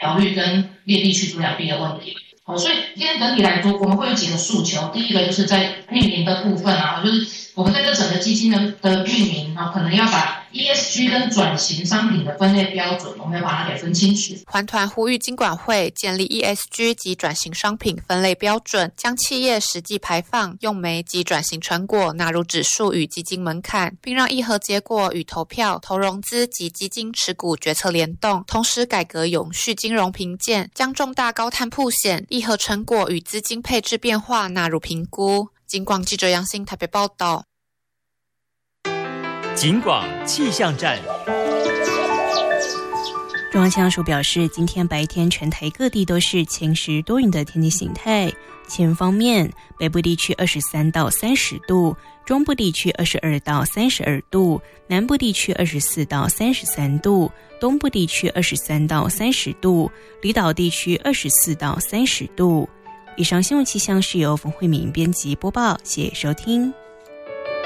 疗率跟裂地区阻两臂的问题。所以今天整体来说，我们会有几个诉求。第一个就是在运营的部分就是我们在这整个基金的运营可能要把 ESG 跟转型商品的分类标准，我们要把它给分清楚。 环团呼吁金管会建立 ESG 及转型商品分类标准，将企业实际排放、用煤及转型成果纳入指数与基金门槛，并让议核结果与投票、投融资及基金持股决策联动。同时改革永续金融评鉴，将重大高碳曝险、议核成果与资金配置变化纳入评估。警广记者杨欣台北报道。 警广气象站。 中央气象署表示，今天白天全台各地都是晴时多云的天气形态。气温方面，北部地区23到30度，中部地区22到32度，南部地区24到33度，东部地区23到30度，离岛地区24到30度。以上新闻气象是由冯慧敏编辑播报，谢谢收听。